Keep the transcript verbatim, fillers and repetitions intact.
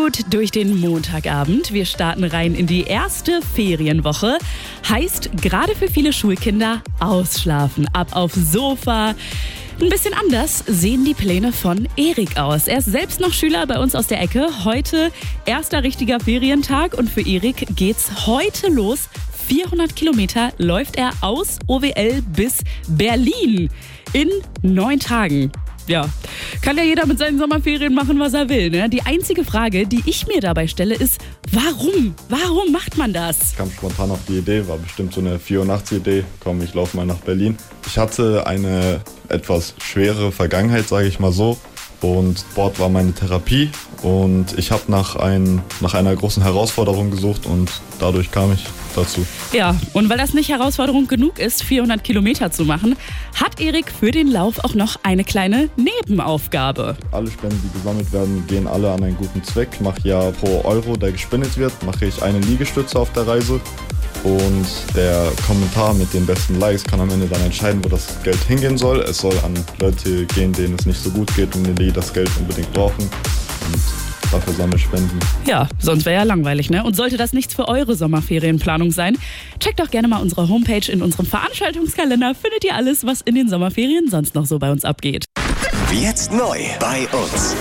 gut durch den Montagabend. Wir starten rein in die erste Ferienwoche. Heißt, gerade für viele Schulkinder ausschlafen, ab aufs Sofa. Ein bisschen anders sehen die Pläne von Erik aus. Er ist selbst noch Schüler bei uns aus der Ecke. Heute erster richtiger Ferientag und für Erik geht's heute los. vierhundert Kilometer läuft er aus O W L bis Berlin in neun Tagen. Ja, kann ja jeder mit seinen Sommerferien machen, was er will, ne? Die einzige Frage, die ich mir dabei stelle, ist, warum? Warum macht man das? Ich kam spontan auf die Idee, war bestimmt so eine vierundachtzig-Idee. Komm, ich laufe mal nach Berlin. Ich hatte eine etwas schwere Vergangenheit, sage ich mal so. Und Sport war meine Therapie. Und ich habe nach, ein, nach einer großen Herausforderung gesucht und dadurch kam ich dazu. Ja, und weil das nicht Herausforderung genug ist, vierhundert Kilometer zu machen, hat Erik für den Lauf auch noch eine kleine Nebenaufgabe. Alle Spenden, die gesammelt werden, gehen alle an einen guten Zweck. Ich mache ja pro Euro, der gespendet wird, mache ich eine Liegestütze auf der Reise. Und der Kommentar mit den besten Likes kann am Ende dann entscheiden, wo das Geld hingehen soll. Es soll an Leute gehen, denen es nicht so gut geht und die das Geld unbedingt brauchen. Und dafür Sammelspenden. Ja, sonst wäre ja langweilig, ne? Und sollte das nichts für eure Sommerferienplanung sein, checkt doch gerne mal unsere Homepage. In unserem Veranstaltungskalender findet ihr alles, was in den Sommerferien sonst noch so bei uns abgeht. Jetzt neu bei uns.